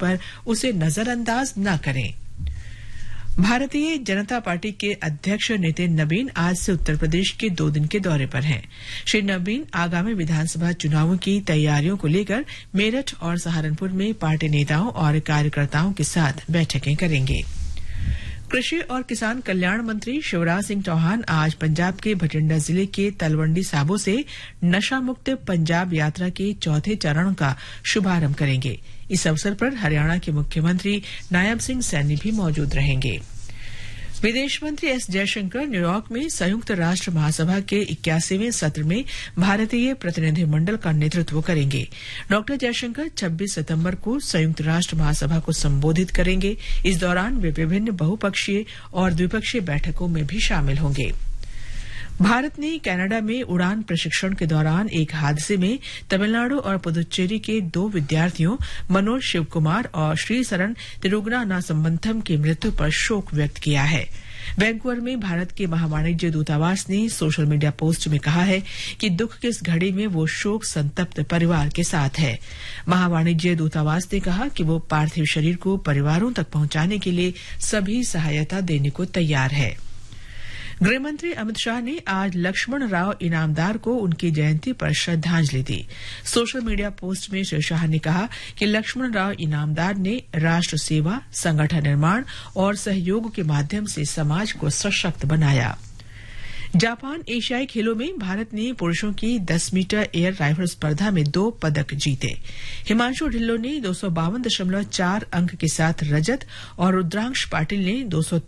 पर उसे नजरअंदाज न करें। भारतीय जनता पार्टी के अध्यक्ष नितिन नबीन आज से उत्तर प्रदेश के 2 दिन के दौरे पर हैं। श्री नबीन आगामी विधानसभा चुनावों की तैयारियों को लेकर मेरठ और सहारनपुर में पार्टी नेताओं और कार्यकर्ताओं के साथ बैठकें करेंगे। कृषि और किसान कल्याण मंत्री शिवराज सिंह चौहान आज पंजाब के भटिंडा जिले के तलवंडी साबो से नशा मुक्त पंजाब यात्रा के चौथे चरण का शुभारंभ करेंगे। इस अवसर पर हरियाणा के मुख्यमंत्री नायब सिंह सैनी भी मौजूद रहेंगे। विदेश मंत्री एस जयशंकर न्यूयॉर्क में संयुक्त राष्ट्र महासभा के 81वें सत्र में भारतीय प्रतिनिधिमंडल का नेतृत्व करेंगे। डॉ जयशंकर 26 सितंबर को संयुक्त राष्ट्र महासभा को संबोधित करेंगे। इस दौरान वे विभिन्न बहुपक्षीय और द्विपक्षीय बैठकों में भी शामिल होंगे। भारत ने कनाडा में उड़ान प्रशिक्षण के दौरान एक हादसे में तमिलनाडु और पुदुचेरी के 2 विद्यार्थियों मनोज शिवकुमार और श्रीसरण तिरुगनानासंबंथम की मृत्यु पर शोक व्यक्त किया है। वैंकूवर में भारत के महावाणिज्य दूतावास ने सोशल मीडिया पोस्ट में कहा है कि दुख की इस घड़ी में वो शोक संतप्त परिवार के साथ है। महावाणिज्य दूतावास ने कहा कि वो पार्थिव शरीर को परिवारों तक पहुंचाने के लिए सभी सहायता देने को तैयार है। गृहमंत्री अमित शाह ने आज लक्ष्मण राव इनामदार को उनकी जयंती पर श्रद्धांजलि दी। सोशल मीडिया पोस्ट में श्री शाह ने कहा कि लक्ष्मण राव इनामदार ने राष्ट्र सेवा, संगठन निर्माण और सहयोग के माध्यम से समाज को सशक्त बनाया। जापान एशियाई खेलों में भारत ने पुरुषों की 10 मीटर एयर राइफल स्पर्धा में 2 पदक जीते। हिमांशु ढिल्लों ने 252.4 अंक के साथ रजत और रुद्रांश पाटिल ने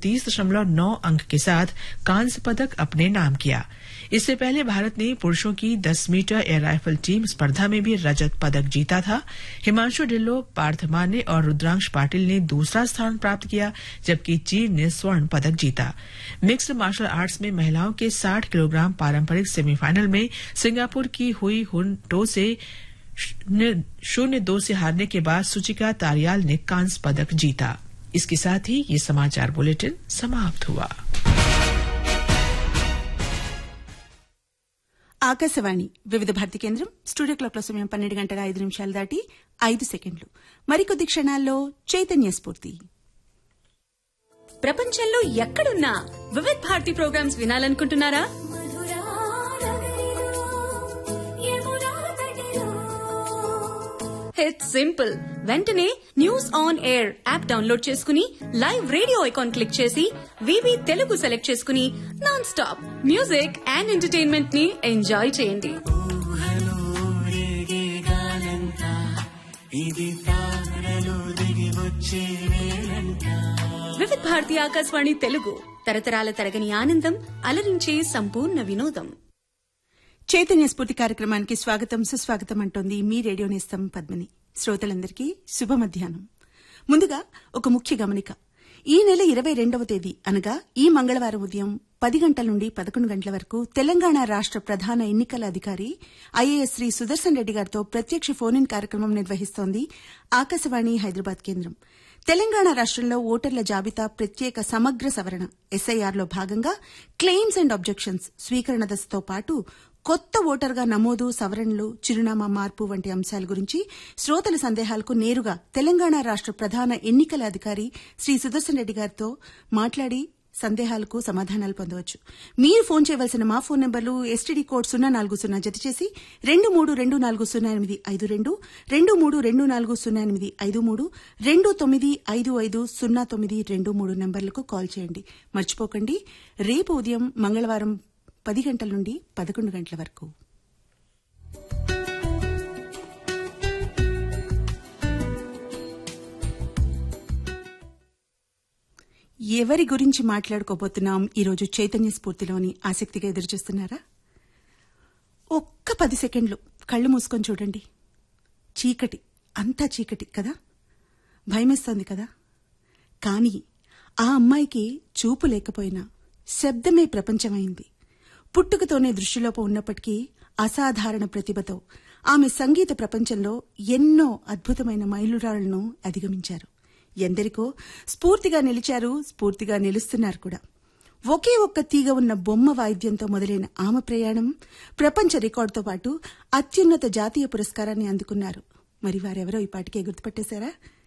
230.9 अंक के साथ कांस्य पदक अपने नाम किया। इससे पहले भारत ने पुरुषों की 10 मीटर एयर राइफल टीम स्पर्धा में भी रजत पदक जीता था। हिमांशु ढिल्लों, पार्थ माने और रुद्रांश पाटिल ने दूसरा स्थान प्राप्त किया, जबकि चीन ने स्वर्ण पदक जीता। मिक्स्ड मार्शल आर्ट्स में महिलाओं के 60 किलोग्राम पारंपरिक सेमीफाइनल में सिंगापुर की हुई हुन टो से 0-2 से हारने के बाद सुचिका तारियाल ने कांस्य पदक जीता। इसके साथ ही ये समाचार बुलेटिन समाप्त हुआ। ఆకాశవాణి వివిధ భారతి కేంద్రం స్టూడియో క్లాక్ లో సమయం 12:05 దాటి 5 సెకండ్లు. మరికొద్ది క్షణాల్లో చైతన్య స్ఫూర్తి. ప్రపంచంలో ఎక్కడున్నా వివిధ భారతి ప్రోగ్రామ్స్ వినాలనుకుంటున్నారా? It's simple. వెంటనే news on air app download చేసుకుని లైవ్ రేడియో ఐకాన్ క్లిక్ చేసి వివి తెలుగు సెలెక్ట్ చేసుకుని non stop music and entertainment ని ఎంజాయ్ చేయండి. వివిధ భారతి ఆకాశవాణి తెలుగు తరతరాల తరగని ఆనందం, అలరించే సంపూర్ణ వినోదం. చైతన్య స్ఫూర్తి కార్యక్రమానికి స్వాగతం, సుస్వాగతం అంటోంది మీ రేడియో నేస్తం పద్మిని. శ్రోతలందరికీ శుభ మధ్యాహ్నం. ముందుగా ఒక ముఖ్య గమనిక. ఈ నెల 22వ తేదీ అనగా ఈ మంగళవారం ఉదయం 10 గంటల నుండి 11 గంటల వరకు తెలంగాణ రాష్ట ప్రధాన ఎన్నికల అధికారి ఐఏఎస్ శ్రీ సుదర్శన్ రెడ్డి గారితో ప్రత్యక్ష ఫోన్ ఇన్ కార్యక్రమం నిర్వహిస్తోంది ఆకాశవాణి హైదరాబాద్ కేంద్రం. తెలంగాణ రాష్టంలో ఓటర్ల జాబితా ప్రత్యేక సమగ్ర సవరణ ఎస్ఐఆర్లో భాగంగా క్లెయిమ్స్ అండ్ అబ్జెక్షన్స్ స్వీకరణ దశతో పాటు కొత్త ఓటర్గా నమోదు, సవరణలు, చిరునామా మార్పు వంటి అంశాల గురించి శ్రోతల సందేహాలకు నేరుగా తెలంగాణ రాష్ట ప్రధాన ఎన్నికల అధికారి శ్రీ సుదర్శన్ రెడ్డి గారితో మాట్లాడి సందేహాలకు సమాధానాలు పొందవచ్చు. మీరు ఫోన్ చేయవలసిన మా ఫోన్ నంబర్లు ఎస్టీడీ కోడ్ 040 జతచేసి 23240852, 23240853, 29550923 నంబర్లకు కాల్ చేయండి. మర్చిపోకండి, రేపు ఉదయం మంగళవారం 10 గంటల నుండి 11 గంటల వరకు. ఎవరి గురించి మాట్లాడుకోబోతున్నాం ఈరోజు చైతన్య స్ఫూర్తిలోని ఆసక్తిగా ఎదురుచూస్తున్నారా? ఒక్క 10 సెకండ్లు కళ్ళు మూసుకొని చూడండి. చీకటి, అంతా చీకటి కదా, భయమేస్తోంది కదా. కానీ ఆ అమ్మాయికి చూపు లేకపోయినా శబ్దమే ప్రపంచమైంది. పుట్టుకతోనే దృష్టిలోపం ఉన్నప్పటికీ అసాధారణ ప్రతిభతో ఆమె సంగీత ప్రపంచంలో ఎన్నో అద్భుతమైన మైలురాళ్లను అధిగమించారు. ఎందరికో స్ఫూర్తిగా నిలిచారు, స్ఫూర్తిగా నిలుస్తున్నారు కూడా. ఒకే ఒక్క తీగ ఉన్న బొమ్మ వాయిద్యంతో మొదలైన ఆమె ప్రయాణం ప్రపంచ రికార్డుతో పాటు అత్యున్నత జాతీయ పురస్కారాన్ని అందుకున్నారు. మరి వారెవరో ఈ పాటికే గుర్తుపట్టేశారా?